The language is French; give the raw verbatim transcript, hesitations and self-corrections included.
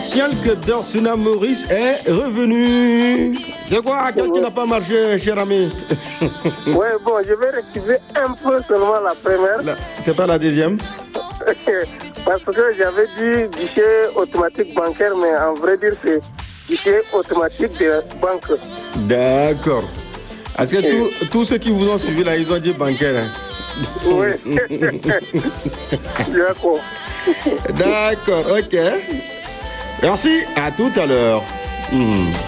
spécial que Dorsuna Maurice est revenu. C'est quoi? Qu'est-ce qui n'a pas marché, cher ami? Ouais, bon, je vais rectifier un peu seulement la première. C'est pas la deuxième? Parce que j'avais dit guichet automatique bancaire, mais en vrai dire, c'est guichet automatique de banque. D'accord. Est-ce que tous, tous ceux qui vous ont suivi là, ils ont dit bancaire, hein? Oui. D'accord. D'accord, ok. Merci, à tout à l'heure. Mmh.